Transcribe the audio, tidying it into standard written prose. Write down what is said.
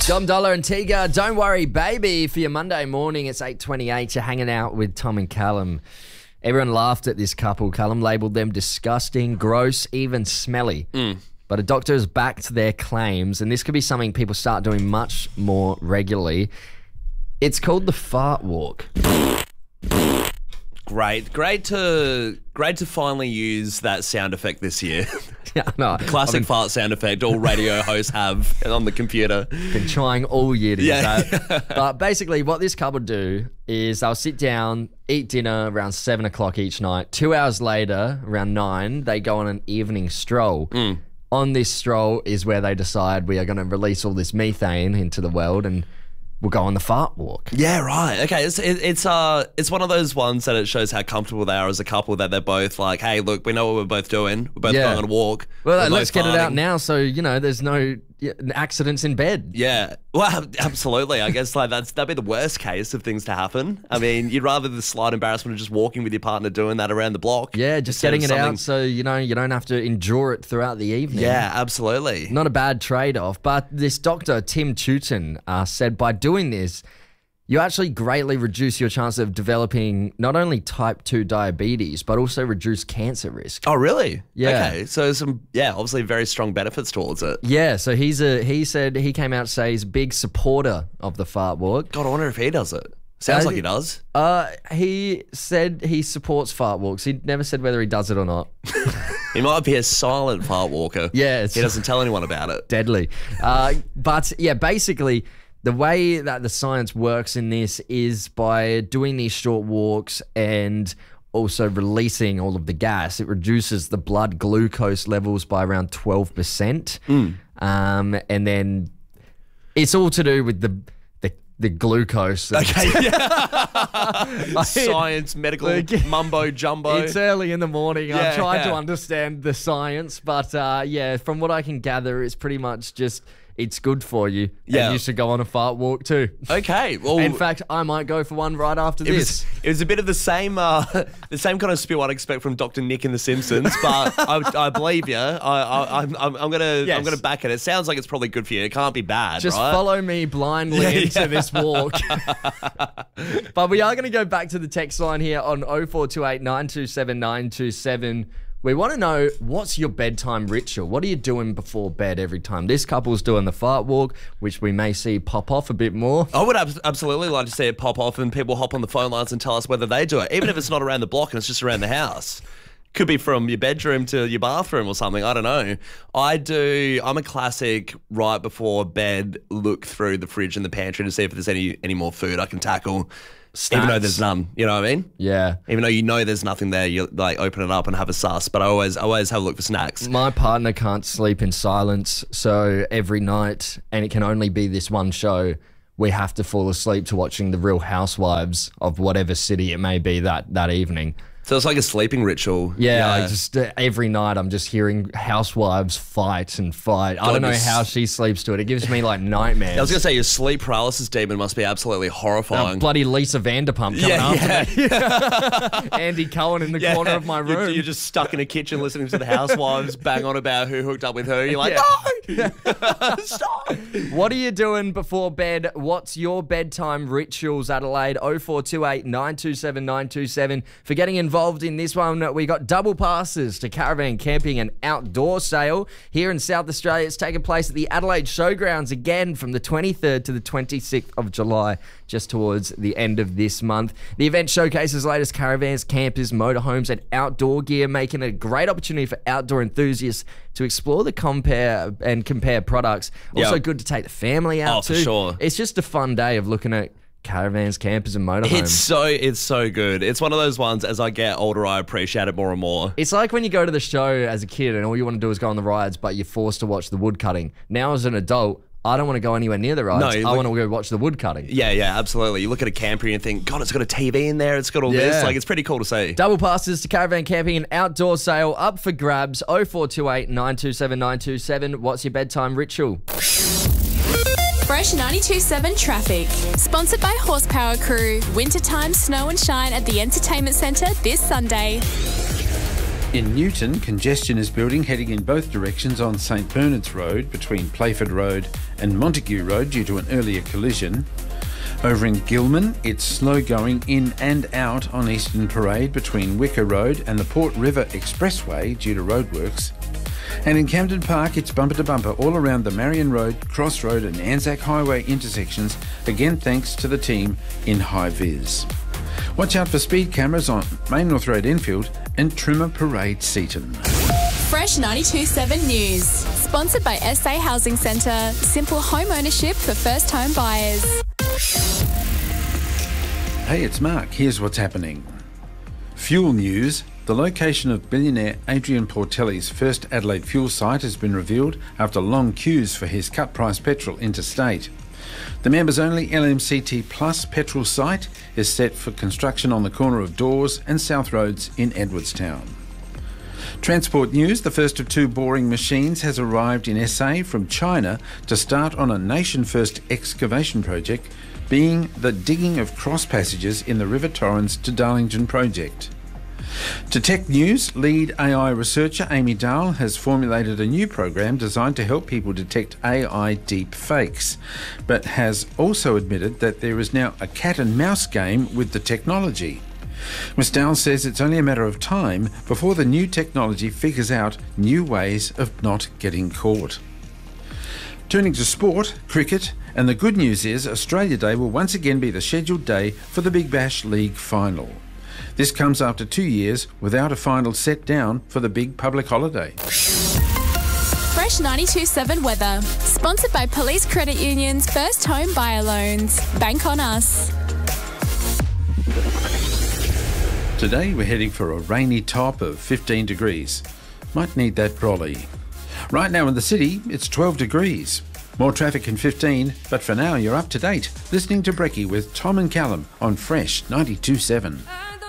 Dom Dollar and Tiga, don't worry, baby. For your Monday morning, it's 8:28. You're hanging out with Tom and Callum. Everyone laughed at this couple. Callum labelled them disgusting, gross, even smelly. But a doctor has backed their claims, and this could be something people start doing much more regularly. It's called the fart walk. Great to finally use that sound effect this year. Yeah, no, Classic fart sound effect all radio hosts have on the computer. Been trying all year to use that. But basically what this couple do is they'll sit down, eat dinner around 7 o'clock each night. 2 hours later, around 9, they go on an evening stroll. On this stroll is where they decide we are going to release all this methane into the world and we'll go on the fart walk. Yeah, right. Okay, it's one of those ones that it shows how comfortable they are as a couple, that they're both like, hey, look, we know what we're both doing. We're both going on a walk. Well, let's get it out now so, there's no accidents in bed. Yeah. Well, absolutely. I guess that'd be the worst case of things to happen. I mean, you'd rather the slight embarrassment of just walking with your partner doing that around the block. Yeah, just getting it out so, you don't have to endure it throughout the evening. Yeah, absolutely. Not a bad trade-off. But this doctor, Tim Tooten, said by doing this, you actually greatly reduce your chance of developing not only type 2 diabetes, but also reduce cancer risk. Oh, really? Yeah. Okay. So obviously very strong benefits towards it. Yeah. So he said he came out to say he's a big supporter of the fart walk. God, I wonder if he does it. Sounds like he does. He said he supports fart walks. He never said whether he does it or not. He might be a silent fart walker. Yeah. He doesn't tell anyone about it. Deadly. But yeah, basically, the way that the science works in this is by doing these short walks and also releasing all of the gas. It reduces the blood glucose levels by around 12%. And then it's all to do with the glucose. Okay, yeah. Science, medical, mumbo jumbo. It's early in the morning. I'm trying to understand the science, but from what I can gather, it's pretty much just it's good for you. Yeah. And you should go on a fart walk too. Okay. Well, in fact, I might go for one right after this. It was a bit of the same kind of spew I'd expect from Dr. Nick in The Simpsons, but I believe you. I'm gonna back it. It sounds like it's probably good for you. It can't be bad. Just right? follow me blindly into this walk. But we are going to go back to the text line here on 0428 927 927. We want to know, what's your bedtime ritual? What are you doing before bed every time? This couple's doing the fart walk, which we may see pop off a bit more. I would absolutely like to see it pop off and people hop on the phone lines and tell us whether they do it, even if it's not around the block and it's just around the house. Could be from your bedroom to your bathroom or something. I don't know. I'm a classic right before bed, look through the fridge and the pantry to see if there's any more food I can tackle. Even though there's none, you know what I mean? Yeah. Even though there's nothing there, you like open it up and have a suss. But I always have a look for snacks. My partner can't sleep in silence, so every night, and it can only be this one show, we have to fall asleep to watching The Real Housewives of whatever city it may be that evening. So it's like a sleeping ritual. Yeah. Just every night I'm just hearing housewives fight and fight. I don't know how she sleeps to it. It gives me like nightmares. I was going to say, your sleep paralysis demon must be absolutely horrifying. Bloody Lisa Vanderpump coming after me. Andy Cohen in the corner of my room. You're just stuck in a kitchen listening to the housewives bang on about who hooked up with who. You're like, no! Stop! What are you doing before bed? What's your bedtime rituals, Adelaide? 0428 927 927. For getting involved in this one, we got double passes to caravan camping and outdoor sale here in South Australia. It's taking place at the Adelaide Showgrounds again from the 23rd to the 26th of July, just towards the end of this month. The event showcases latest caravans, campers, motorhomes and outdoor gear, making it a great opportunity for outdoor enthusiasts to explore the compare products. Also good to take the family out too. For sure. It's just a fun day of looking at caravans, campers and motorhomes. It's so good. It's one of those ones, as I get older, I appreciate it more and more. It's like when you go to the show as a kid and all you want to do is go on the rides, but you're forced to watch the wood cutting. Now as an adult, I don't want to go anywhere near the rides. I want to go watch the wood cutting. Yeah, absolutely. You look at a camper and you think, God, it's got a TV in there. It's got all this. Like, it's pretty cool to see. Double passes to caravan camping and outdoor sale up for grabs. 0428 927 927. What's your bedtime ritual? Fresh 92.7 traffic. Sponsored by Horsepower Crew. Wintertime snow and shine at the Entertainment Centre this Sunday. In Newton, congestion is building heading in both directions on St Bernard's Road between Playford Road and Montague Road due to an earlier collision. Over in Gilman, it's slow going in and out on Eastern Parade between Wicker Road and the Port River Expressway due to roadworks. And in Camden Park, it's bumper to bumper all around the Marion Road, Cross Road and Anzac Highway intersections, again thanks to the team in High Vis. Watch out for speed cameras on Main North Road Enfield and Trimmer Parade Seaton. Fresh 92.7 News. Sponsored by SA Housing Centre. Simple home ownership for first home buyers. Hey, it's Mark. Here's what's happening. Fuel news. The location of billionaire Adrian Portelli's first Adelaide fuel site has been revealed after long queues for his cut-price petrol interstate. The members-only LMCT Plus petrol site is set for construction on the corner of Dawes and South Roads in Edwardstown. Transport news, the first of two boring machines has arrived in SA from China to start on a nation-first excavation project, being the digging of cross passages in the River Torrens to Darlington project. To tech news, lead AI researcher Amy Dahl has formulated a new program designed to help people detect AI deep fakes, but has also admitted that there is now a cat and mouse game with the technology. Ms Dahl says it's only a matter of time before the new technology figures out new ways of not getting caught. Turning to sport, cricket, and the good news is Australia Day will once again be the scheduled day for the Big Bash League final. This comes after 2 years without a final set down for the big public holiday. Fresh 92.7 weather. Sponsored by Police Credit Union's first home buyer loans. Bank on us. Today we're heading for a rainy top of 15 degrees. Might need that brolly. Right now in the city, it's 12 degrees. More traffic in 15, but for now you're up to date. Listening to Brekkie with Tom and Callum on Fresh 92.7.